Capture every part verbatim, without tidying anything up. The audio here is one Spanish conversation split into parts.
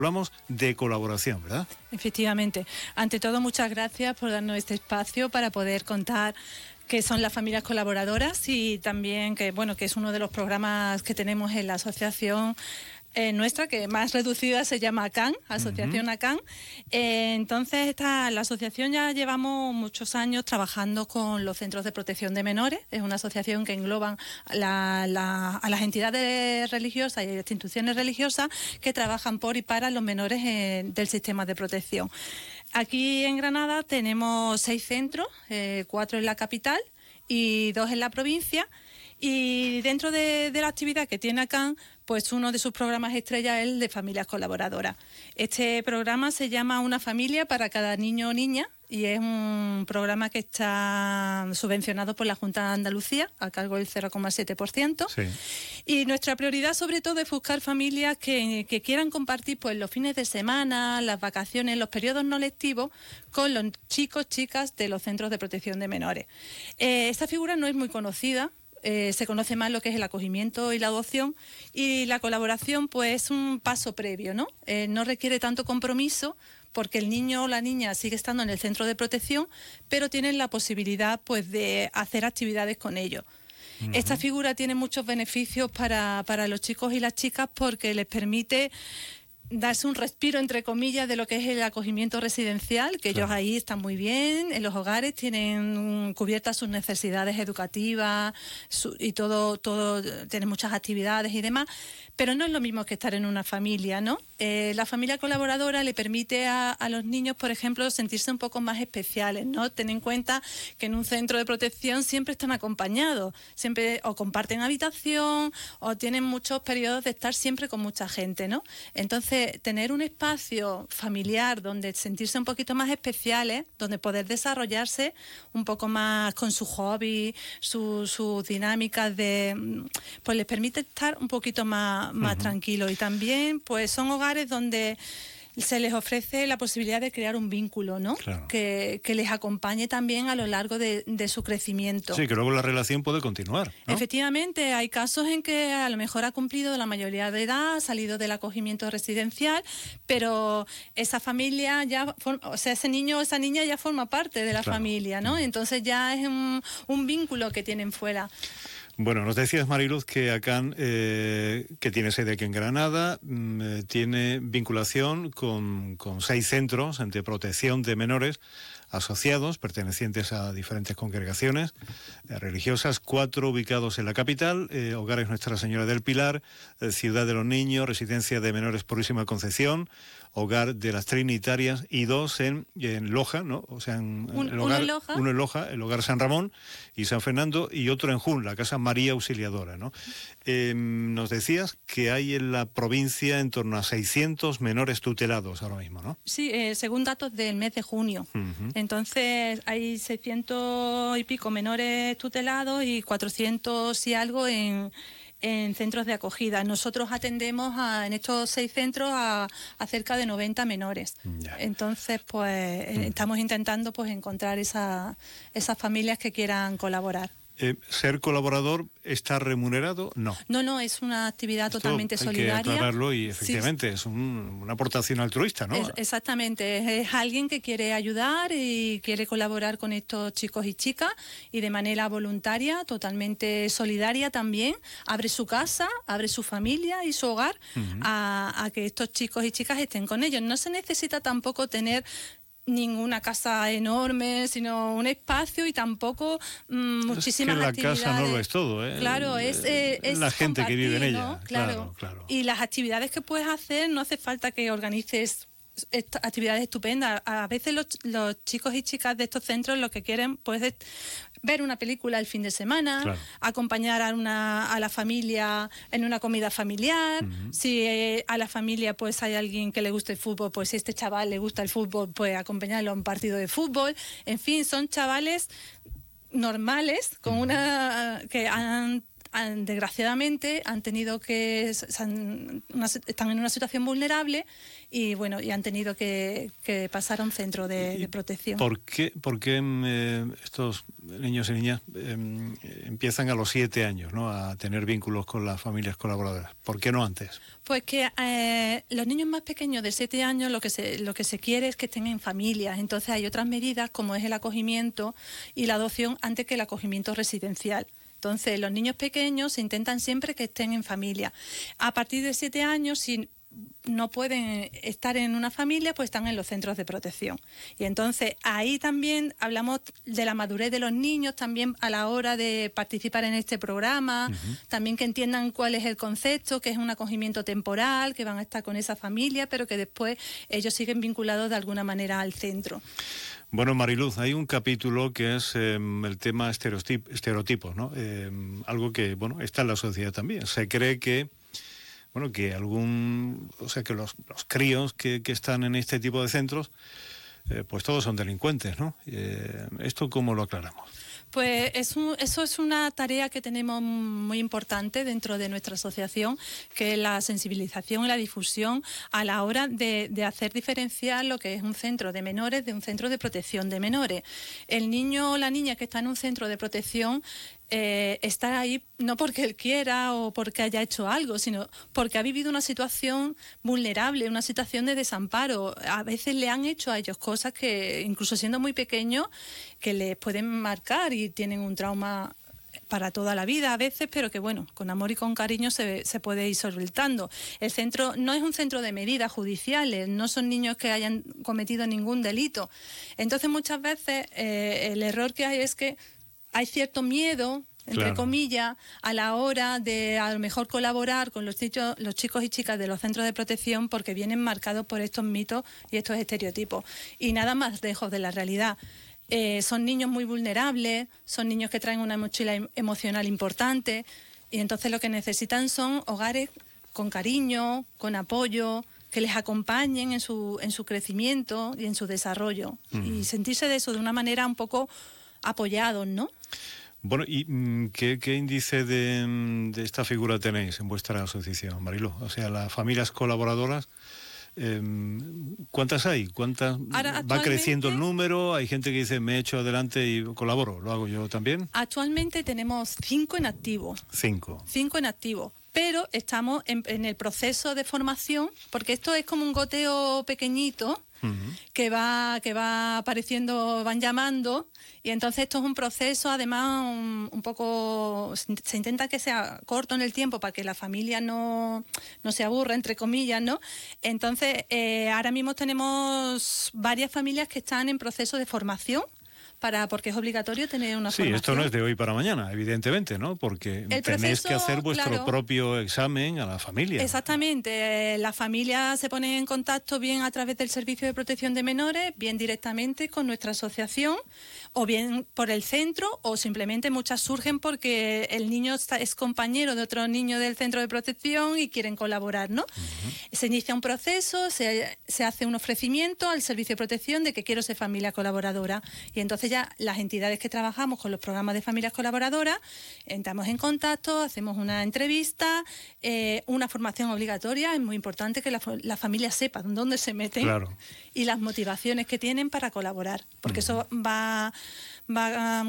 Hablamos de colaboración, ¿verdad? Efectivamente. Ante todo, muchas gracias por darnos este espacio para poder contar qué son las familias colaboradoras y también que, bueno, que es uno de los programas que tenemos en la asociación Eh, nuestra, que más reducida se llama ACAN, Asociación uh-huh. ACAN. Eh, entonces, esta, la asociación ya llevamos muchos años trabajando con los centros de protección de menores. Es una asociación que engloban la, la, a las entidades religiosas y instituciones religiosas que trabajan por y para los menores eh, del sistema de protección. Aquí en Granada tenemos seis centros, eh, cuatro en la capital y dos en la provincia. Y dentro de, de la actividad que tiene ACAN, pues uno de sus programas estrella es el de familias colaboradoras. Este programa se llama Una familia para cada niño o niña y es un programa que está subvencionado por la Junta de Andalucía a cargo del cero coma siete por ciento. Sí. Y nuestra prioridad sobre todo es buscar familias que, que quieran compartir pues los fines de semana, las vacaciones, los periodos no lectivos con los chicos, chicas de los centros de protección de menores. Eh, esta figura no es muy conocida. Eh, se conoce más lo que es el acogimiento y la adopción, y la colaboración pues es un paso previo, ¿no? Eh, no requiere tanto compromiso porque el niño o la niña sigue estando en el centro de protección, pero tienen la posibilidad pues de hacer actividades con ellos. Uh-huh. Esta figura tiene muchos beneficios para, para los chicos y las chicas porque les permite darse un respiro, entre comillas, de lo que es el acogimiento residencial, que claro. ellos ahí están muy bien, en los hogares tienen cubiertas sus necesidades educativas su, y todo, todo, tienen muchas actividades y demás, pero no es lo mismo que estar en una familia, ¿no? Eh, la familia colaboradora le permite a, a los niños, por ejemplo, sentirse un poco más especiales, ¿no? Ten en cuenta que en un centro de protección siempre están acompañados, siempre o comparten habitación o tienen muchos periodos de estar siempre con mucha gente, ¿no? Entonces, tener un espacio familiar donde sentirse un poquito más especiales, donde poder desarrollarse un poco más con su hobby, sus su dinámicas de, pues les permite estar un poquito más, más uh-huh. tranquilos. Y también pues son hogares donde se les ofrece la posibilidad de crear un vínculo, ¿no? Claro. Que, que les acompañe también a lo largo de, de su crecimiento. Sí, que luego la relación puede continuar, ¿no? Efectivamente, hay casos en que a lo mejor ha cumplido la mayoría de edad, ha salido del acogimiento residencial, pero esa familia ya, o sea, ese niño o esa niña ya forma parte de la claro. familia, ¿no? Entonces ya es un, un vínculo que tienen fuera. Bueno, nos decías, Mariluz, que ACAN, eh, que tiene sede aquí en Granada, eh, tiene vinculación con, con seis centros de protección de menores asociados, pertenecientes a diferentes congregaciones eh, religiosas, cuatro ubicados en la capital, eh, Hogares Nuestra Señora del Pilar, eh, Ciudad de los Niños, Residencia de Menores Purísima Concepción, Hogar de las Trinitarias y dos en, en Loja, ¿no? O sea, en, Un, el hogar, uno en Loja. Uno en Loja, el Hogar San Ramón y San Fernando, y otro en Jun, la Casa María Auxiliadora, ¿no? Eh, nos decías que hay en la provincia en torno a seiscientos menores tutelados ahora mismo, ¿no? Sí, eh, según datos del mes de junio. Uh-huh. Entonces hay seiscientos y pico menores tutelados y cuatrocientos y algo en... en centros de acogida. Nosotros atendemos a, en estos seis centros a, a cerca de noventa menores. Ya. Entonces, pues mm. estamos intentando pues encontrar esa, esas familias que quieran colaborar. Eh, ¿Ser colaborador está remunerado? No. No, no, es una actividad Esto totalmente hay solidaria. Hay que aclararlo y efectivamente sí. es un, una aportación altruista, ¿no? Es, exactamente, es, es alguien que quiere ayudar y quiere colaborar con estos chicos y chicas y de manera voluntaria, totalmente solidaria también, abre su casa, abre su familia y su hogar uh-huh. a, a que estos chicos y chicas estén con ellos. No se necesita tampoco tener ninguna casa enorme, sino un espacio y tampoco mmm, muchísimas es que la actividades. Casa no lo es todo, ¿eh? Claro, es, eh, es la gente que vive en ella. ¿no? Claro. Claro, claro. Y las actividades que puedes hacer no hace falta que organices actividades estupendas. A veces los, los chicos y chicas de estos centros lo que quieren pues es ver una película el fin de semana, claro. acompañar a una a la familia en una comida familiar. Uh-huh. Si eh, a la familia pues hay alguien que le guste el fútbol, pues si este chaval le gusta el fútbol, pues acompañarlo a un partido de fútbol. En fin, son chavales normales con uh-huh. una que han han, desgraciadamente han tenido que han, una, están en una situación vulnerable y bueno y han tenido que, que pasar a un centro de, de protección. ¿Por qué, por qué eh, estos niños y niñas eh, empiezan a los siete años, ¿no?, a tener vínculos con las familias colaboradoras? ¿Por qué no antes? Pues que eh, los niños más pequeños de siete años lo que se lo que se quiere es que estén en familias. Entonces hay otras medidas como es el acogimiento y la adopción antes que el acogimiento residencial. Entonces los niños pequeños se intentan siempre que estén en familia. A partir de siete años, si no pueden estar en una familia, pues están en los centros de protección. Y entonces ahí también hablamos de la madurez de los niños, también a la hora de participar en este programa, uh-huh. también que entiendan cuál es el concepto, que es un acogimiento temporal, que van a estar con esa familia, pero que después ellos siguen vinculados de alguna manera al centro. Bueno, Mariluz, hay un capítulo que es eh, el tema estereotip- estereotipos, ¿no? Eh, algo que, bueno, está en la sociedad también. Se cree que Bueno, que algún, o sea, que los, los críos que, que están en este tipo de centros, eh, pues todos son delincuentes, ¿no? Eh, ¿Esto cómo lo aclaramos? Pues es un, eso es una tarea que tenemos muy importante dentro de nuestra asociación, que es la sensibilización y la difusión a la hora de, de hacer diferenciar lo que es un centro de menores de un centro de protección de menores. El niño o la niña que está en un centro de protección Eh, está ahí no porque él quiera o porque haya hecho algo, sino porque ha vivido una situación vulnerable, una situación de desamparo. A veces le han hecho a ellos cosas que, incluso siendo muy pequeños, que les pueden marcar y tienen un trauma para toda la vida a veces, pero que bueno, con amor y con cariño se, se puede ir solventando. El centro no es un centro de medidas judiciales, no son niños que hayan cometido ningún delito. Entonces muchas veces eh, el error que hay es que hay cierto miedo, entre claro. comillas, a la hora de a lo mejor colaborar con los chicos, los chicos y chicas de los centros de protección porque vienen marcados por estos mitos y estos estereotipos. Y nada más lejos de la realidad. Eh, son niños muy vulnerables, son niños que traen una mochila emocional importante y entonces lo que necesitan son hogares con cariño, con apoyo, que les acompañen en su, en su crecimiento y en su desarrollo. Mm. Y sentirse de eso de una manera un poco apoyados, ¿no? Bueno, ¿y qué, qué índice de, de esta figura tenéis en vuestra asociación, Mariló? O sea, las familias colaboradoras, eh, ¿cuántas hay? ¿Cuántas? Ahora, ¿Va creciendo el número? ¿Hay gente que dice, me echo adelante y colaboro? ¿Lo hago yo también? Actualmente tenemos cinco en activo. Cinco. Cinco en activo. Pero estamos en, en el proceso de formación, porque esto es como un goteo pequeñito, uh-huh. que va que va apareciendo, van llamando, y entonces esto es un proceso, además, un, un poco, se intenta que sea corto en el tiempo para que la familia no, no se aburra, entre comillas, ¿no? Entonces, eh, ahora mismo tenemos varias familias que están en proceso de formación, Para, porque es obligatorio tener una sí, formación. Sí, esto no es de hoy para mañana, evidentemente, ¿no? Porque el tenéis proceso, que hacer vuestro claro, propio examen a la familia. Exactamente. La familia se pone en contacto bien a través del Servicio de Protección de Menores, bien directamente con nuestra asociación, o bien por el centro, o simplemente muchas surgen porque el niño está, es compañero de otro niño del centro de protección y quieren colaborar, ¿no? Uh-huh. Se inicia un proceso, se, se hace un ofrecimiento al Servicio de Protección de que quiero ser familia colaboradora, y entonces ya las entidades que trabajamos con los programas de familias colaboradoras entramos en contacto, hacemos una entrevista, eh, una formación obligatoria. Es muy importante que la, la familia sepa dónde se meten, claro, y las motivaciones que tienen para colaborar, porque uh-huh. eso va, va a,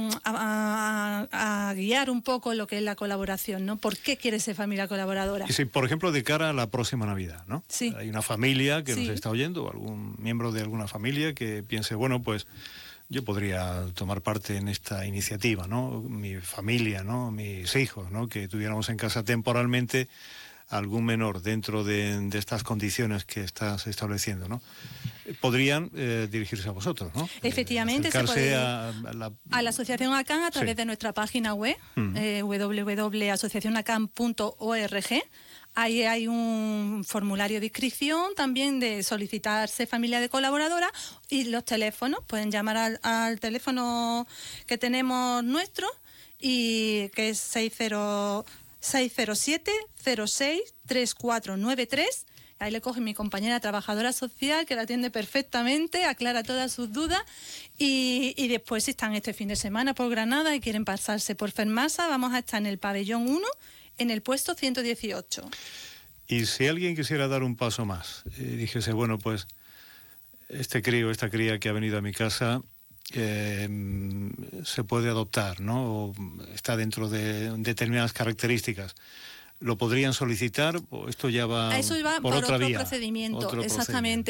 a, a, a guiar un poco lo que es la colaboración, ¿no? ¿Por qué quiere ser familia colaboradora? Y si, por ejemplo, de cara a la próxima Navidad, ¿no? Sí. Hay una familia que sí. nos está oyendo, algún miembro de alguna familia que piense, bueno, pues yo podría tomar parte en esta iniciativa, ¿no? Mi familia, ¿no? Mis hijos, ¿no? Que tuviéramos en casa temporalmente algún menor dentro de, de estas condiciones que estás estableciendo, ¿no? Podrían eh, dirigirse a vosotros, ¿no? Efectivamente, eh, se puede a, a, la... a la Asociación ACAN a través sí. de nuestra página web, mm. eh, doble u doble u doble punto asociación acan punto org. Ahí hay un formulario de inscripción también de solicitarse familia de colaboradora, y los teléfonos, pueden llamar al, al teléfono que tenemos nuestro, y que es seis cero siete cero seis tres cuatro nueve tres. Ahí le coge mi compañera trabajadora social, que la atiende perfectamente, aclara todas sus dudas, y, y después, si están este fin de semana por Granada y quieren pasarse por Fermasa, vamos a estar en el pabellón uno, en el puesto ciento dieciocho. Y si alguien quisiera dar un paso más, y dijese, bueno, pues este crío, esta cría que ha venido a mi casa, eh, se puede adoptar, ¿no? O está dentro de determinadas características. ¿Lo podrían solicitar o esto ya va, Eso va por, por otra otro vía? procedimiento, Otro exactamente. procedimiento.